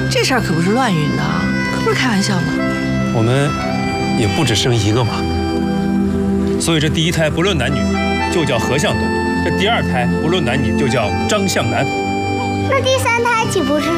这事儿可不是乱运的啊，可不是开玩笑的。 我们也不只生一个嘛，所以这第一胎不论男女就叫何向东，这第二胎不论男女就叫张向南。 那第3胎岂不是